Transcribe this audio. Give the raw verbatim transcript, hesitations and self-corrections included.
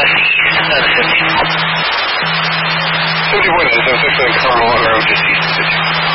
fifty-one is, I was actually in Carmel Road, just east of fifty.